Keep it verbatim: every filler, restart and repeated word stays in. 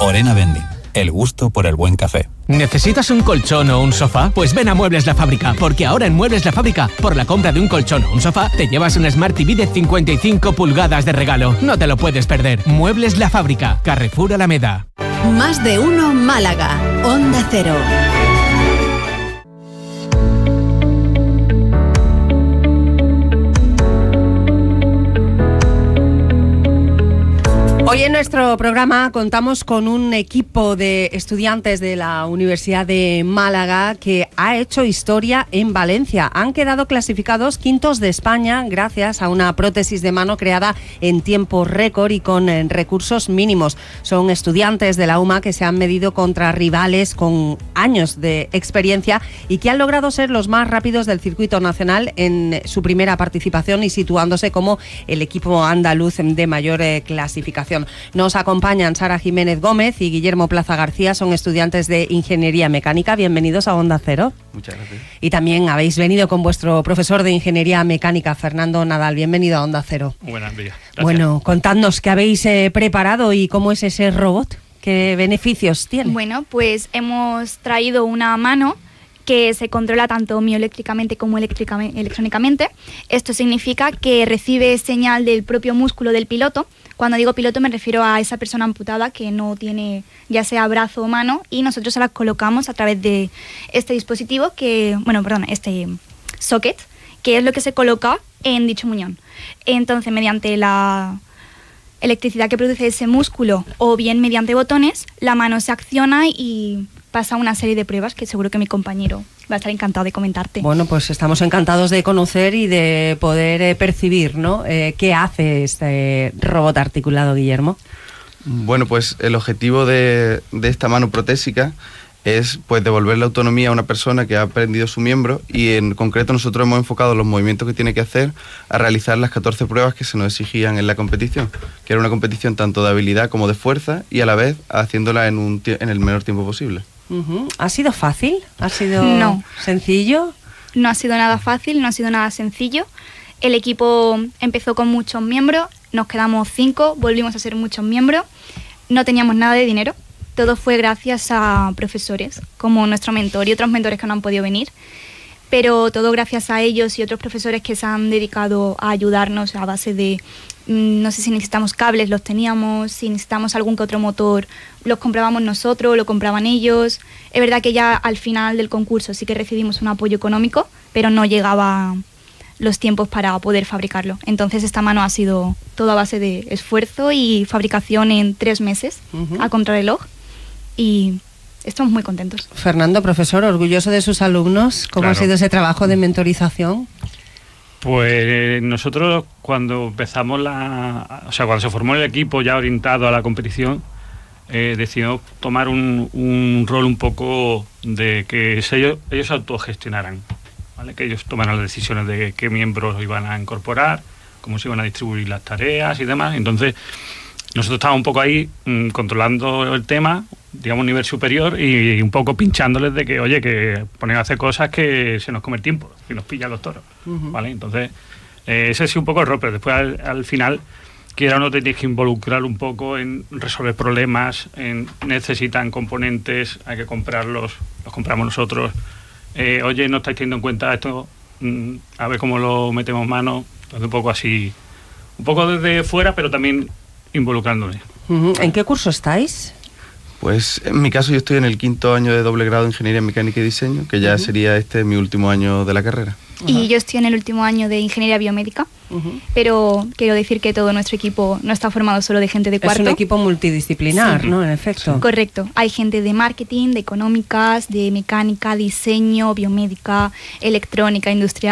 Orena Vending, el gusto por el buen café. ¿Necesitas un colchón o un sofá? Pues ven a Muebles La Fábrica, porque ahora en Muebles La Fábrica, por la compra de un colchón o un sofá, te llevas un Smart T V de cincuenta y cinco pulgadas de regalo. No te lo puedes perder. Muebles La Fábrica, Carrefour Alameda. Más de uno Málaga, Onda Cero. Hoy en nuestro programa contamos con un equipo de estudiantes de la Universidad de Málaga que ha hecho historia en Valencia. Han quedado clasificados quintos de España gracias a una prótesis de mano creada en tiempo récord y con recursos mínimos. Son estudiantes de la U M A que se han medido contra rivales con años de experiencia y que han logrado ser los más rápidos del circuito nacional en su primera participación y situándose como el equipo andaluz de mayor eh, clasificación. Nos acompañan Sara Jiménez Gómez y Guillermo Plaza García, son estudiantes de Ingeniería Mecánica. Bienvenidos a Onda Cero. Muchas gracias. Y también habéis venido con vuestro profesor de Ingeniería Mecánica, Fernando Nadal. Bienvenido a Onda Cero. Buenos días. Gracias. Bueno, contadnos qué habéis eh, preparado y cómo es ese robot, qué beneficios tiene. Bueno, pues hemos traído una mano que se controla tanto mioeléctricamente como electrónicamente. Esto significa que recibe señal del propio músculo del piloto. Cuando digo piloto me refiero a esa persona amputada que no tiene ya sea brazo o mano, y nosotros se la colocamos a través de este dispositivo que, bueno, perdón, este socket, que es lo que se coloca en dicho muñón. Entonces, mediante la electricidad que produce ese músculo o bien mediante botones, la mano se acciona y pasa una serie de pruebas que seguro que mi compañero va a estar encantado de comentarte. Bueno, pues estamos encantados de conocer y de poder eh, percibir, ¿no? Eh, ¿Qué hace este robot articulado, Guillermo? Bueno, pues el objetivo de, de esta mano protésica es pues devolver la autonomía a una persona que ha perdido su miembro, y en concreto nosotros hemos enfocado los movimientos que tiene que hacer a realizar las catorce pruebas que se nos exigían en la competición, que era una competición tanto de habilidad como de fuerza, y a la vez haciéndola en, un, en el menor tiempo posible. Uh-huh. ¿Ha sido fácil? ¿Ha sido no. sencillo? No ha sido nada fácil, no ha sido nada sencillo. El equipo empezó con muchos miembros, nos quedamos cinco, volvimos a ser muchos miembros, no teníamos nada de dinero. Todo fue gracias a profesores como nuestro mentor y otros mentores que no han podido venir, pero todo gracias a ellos y otros profesores que se han dedicado a ayudarnos a base de, no sé si necesitamos cables, los teníamos, si necesitamos algún que otro motor, los comprábamos nosotros, lo compraban ellos. Es verdad que ya al final del concurso sí que recibimos un apoyo económico, pero no llegaba los tiempos para poder fabricarlo. Entonces esta mano ha sido todo a base de esfuerzo y fabricación en tres meses, uh-huh. a contrarreloj. Y estamos muy contentos. Fernando, profesor, orgulloso de sus alumnos. ¿Cómo claro. ha sido ese trabajo de mentorización? Pues nosotros cuando empezamos la... O sea, cuando se formó el equipo ya orientado a la competición, eh, decidimos tomar un, un rol un poco de que ellos, ellos se autogestionaran, ¿vale? Que ellos tomaran las decisiones de qué miembros iban a incorporar, cómo se iban a distribuir las tareas y demás. Entonces, nosotros estábamos un poco ahí mmm, controlando el tema, digamos, nivel superior, y, y un poco pinchándoles de que, oye, que ponen a hacer cosas que se nos come el tiempo, que nos pillan los toros, uh-huh. ¿vale? Entonces, eh, ese sí un poco el rol, pero después al, al final, quiera o no, te tienes que involucrar un poco en resolver problemas, en necesitan componentes, hay que comprarlos, los compramos nosotros, eh, oye, no estáis teniendo en cuenta esto, mmm, a ver cómo lo metemos mano. Entonces, un poco así, un poco desde fuera, pero también involucrándome. Uh-huh. ¿En qué curso estáis? Pues en mi caso yo estoy en el quinto año de doble grado de Ingeniería Mecánica y Diseño, que ya uh-huh. sería este mi último año de la carrera. Uh-huh. Y yo estoy en el último año de Ingeniería Biomédica, uh-huh. pero quiero decir que todo nuestro equipo no está formado solo de gente de cuarto. Es un equipo multidisciplinar, sí. ¿no? En efecto. Sí. Correcto. Hay gente de marketing, de económicas, de mecánica, diseño, biomédica, electrónica, industrial.